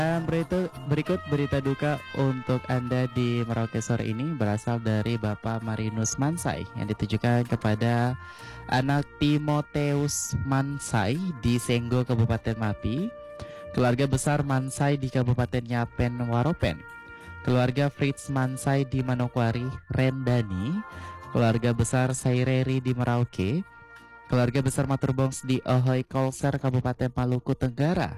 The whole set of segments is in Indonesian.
Dan berikut berita duka untuk Anda di Merauke sore ini berasal dari Bapak Marinus Mansai yang ditujukan kepada anak Timoteus Mansai di Senggo, Kabupaten Mapi, keluarga besar Mansai di Kabupaten Yapen Waropen, keluarga Fritz Mansai di Manokwari, Rendani, keluarga besar Saireri di Merauke, keluarga besar Maturbongs di Ahoy Kolser, Kabupaten Maluku Tenggara,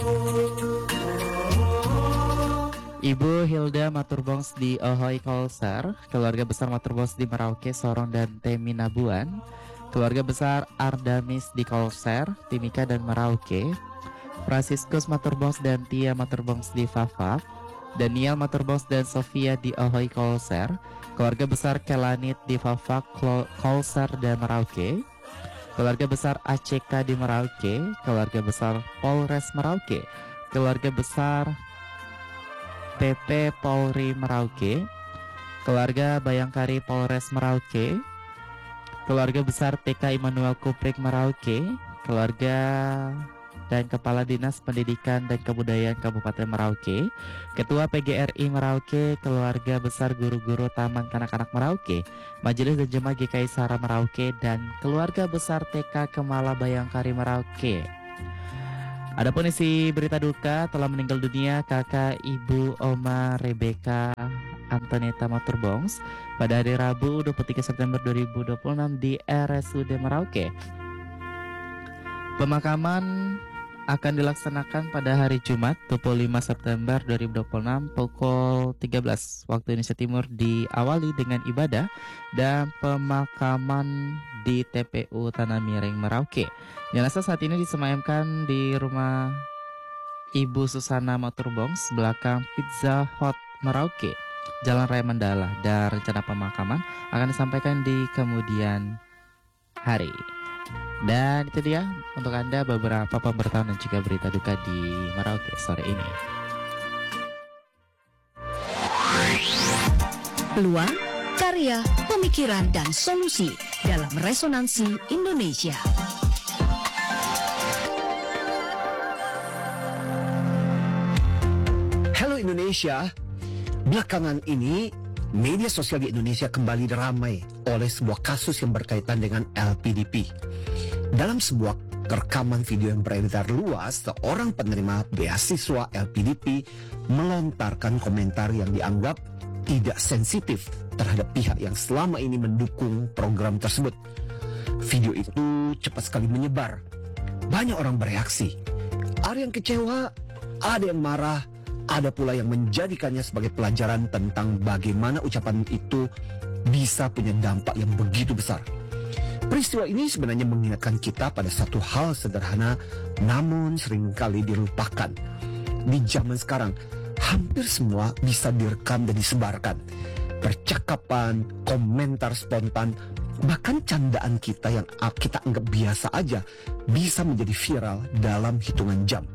Ibu Hilda Maturbongs di Ahoy Kolser, keluarga besar Maturbongs di Merauke, Sorong, dan Teminabuan, keluarga besar Ardamis di Kolser, Timika, dan Merauke, Franciscus Maturbongs dan Tia Maturbongs di Fafak, Daniel Maturbongs dan Sofia di Ahoy Kolser, keluarga besar Kelanit di Fafak, Kolser, dan Merauke, keluarga besar ACK di Merauke, keluarga besar Polres Merauke, keluarga besar PP Polri Merauke, keluarga Bayangkari Polres Merauke, keluarga besar TK Immanuel Kuprik Merauke, keluarga dan Kepala Dinas Pendidikan dan Kebudayaan Kabupaten Merauke, Ketua PGRI Merauke, keluarga besar guru-guru Taman Kanak-kanak Merauke, Majelis dan Jemaah GKI Sara Merauke, dan keluarga besar TK Kemala Bayangkari Merauke. Adapun isi berita duka, telah meninggal dunia kakak ibu Oma Rebecca Antoneta Maturbongs pada hari Rabu 23 September 2026 di RSUD Merauke. Pemakaman akan dilaksanakan pada hari Jumat 25 September 2026 pukul 13 waktu Indonesia Timur, diawali dengan ibadah dan pemakaman di TPU Tanah Miring Merauke. Jenazah saat ini disemayamkan di rumah Ibu Susana Maturbongs belakang Pizza Hut Merauke, Jalan Raya Mandala, dan rencana pemakaman akan disampaikan di kemudian hari. Dan itu dia untuk Anda beberapa pemberitahuan dan juga berita duka di Merauke sore ini. Peluang, karya, pemikiran, dan solusi dalam Resonansi Indonesia. Halo Indonesia, belakangan ini media sosial di Indonesia kembali ramai oleh sebuah kasus yang berkaitan dengan LPDP. Dalam sebuah rekaman video yang beredar luas, seorang penerima beasiswa LPDP melontarkan komentar yang dianggap tidak sensitif terhadap pihak yang selama ini mendukung program tersebut. Video itu cepat sekali menyebar. Banyak orang bereaksi. Ada yang kecewa, ada yang marah, ada pula yang menjadikannya sebagai pelajaran tentang bagaimana ucapan itu bisa punya dampak yang begitu besar. Peristiwa ini sebenarnya mengingatkan kita pada satu hal sederhana, namun seringkali dilupakan. Di zaman sekarang, hampir semua bisa direkam dan disebarkan. Percakapan, komentar spontan, bahkan candaan kita yang kita anggap biasa aja bisa menjadi viral dalam hitungan jam.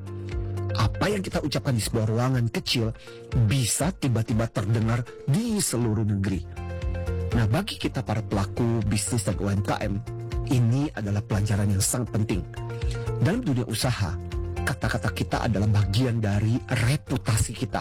Apa yang kita ucapkan di sebuah ruangan kecil bisa tiba-tiba terdengar di seluruh negeri. Nah, bagi kita para pelaku bisnis dan UMKM, ini adalah pelajaran yang sangat penting. Dalam dunia usaha, kata-kata kita adalah bagian dari reputasi kita.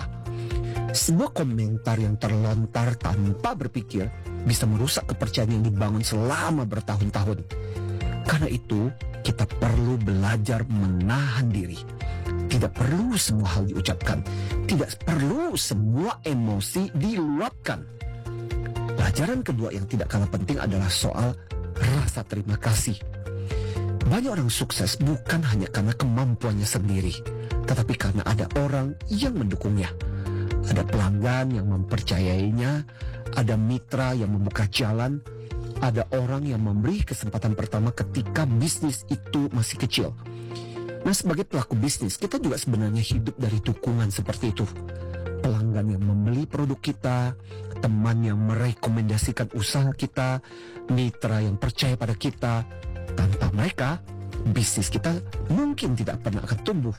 Sebuah komentar yang terlontar tanpa berpikir bisa merusak kepercayaan yang dibangun selama bertahun-tahun. Karena itu, kita perlu belajar menahan diri. Tidak perlu semua hal diucapkan. Tidak perlu semua emosi diluapkan. Pelajaran kedua yang tidak kalah penting adalah soal rasa terima kasih. Banyak orang sukses bukan hanya karena kemampuannya sendiri, tetapi karena ada orang yang mendukungnya. Ada pelanggan yang mempercayainya, ada mitra yang membuka jalan, ada orang yang memberi kesempatan pertama ketika bisnis itu masih kecil. Nah, sebagai pelaku bisnis, kita juga sebenarnya hidup dari dukungan seperti itu. Pelanggan yang membeli produk kita, teman yang merekomendasikan usaha kita, mitra yang percaya pada kita. Tanpa mereka, bisnis kita mungkin tidak pernah akan tumbuh.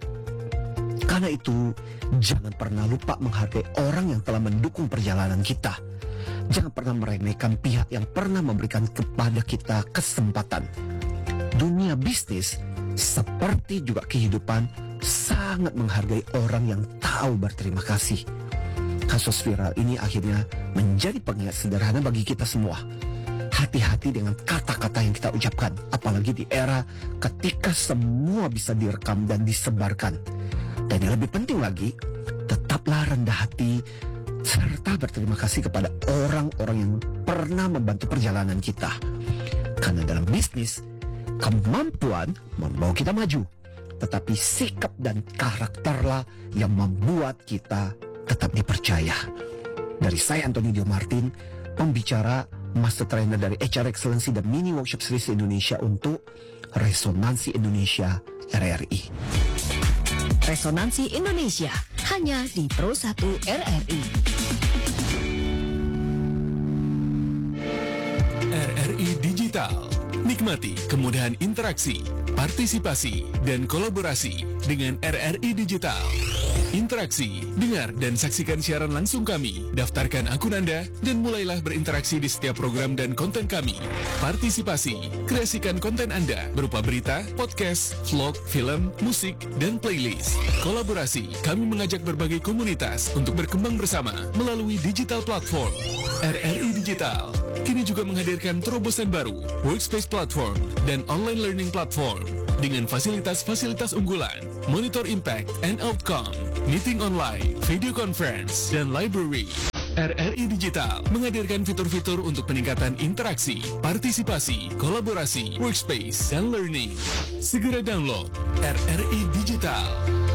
Karena itu, jangan pernah lupa menghargai orang yang telah mendukung perjalanan kita. Jangan pernah meremehkan pihak yang pernah memberikan kepada kita kesempatan. Dunia bisnis, seperti juga kehidupan, sangat menghargai orang yang tahu berterima kasih. Kasus viral ini akhirnya menjadi pengingat sederhana bagi kita semua. Hati-hati dengan kata-kata yang kita ucapkan, apalagi di era ketika semua bisa direkam dan disebarkan. Dan yang lebih penting lagi, tetaplah rendah hati serta berterima kasih kepada orang-orang yang pernah membantu perjalanan kita. Karena dalam bisnis, kemampuan membawa kita maju, tetapi sikap dan karakterlah yang membuat kita tetap dipercaya. Dari saya Anthony Dio Martin, pembicara Master Trainer dari HR Excellency dan Mini Workshop Series Indonesia untuk Resonansi Indonesia RRI. Resonansi Indonesia hanya di Pro 1 RRI. RRI Digital. Nikmati kemudahan interaksi, partisipasi, dan kolaborasi dengan RRI Digital. Interaksi, dengar dan saksikan siaran langsung kami, daftarkan akun Anda, dan mulailah berinteraksi di setiap program dan konten kami. Partisipasi, kreasikan konten Anda berupa berita, podcast, vlog, film, musik, dan playlist. Kolaborasi, kami mengajak berbagai komunitas untuk berkembang bersama melalui digital platform. RRI Digital kini juga menghadirkan terobosan baru, workspace platform, dan online learning platform dengan fasilitas-fasilitas unggulan, monitor impact and outcome, meeting online, video conference, dan library. RRI Digital menghadirkan fitur-fitur untuk peningkatan interaksi, partisipasi, kolaborasi, workspace, dan learning. Segera download RRI Digital.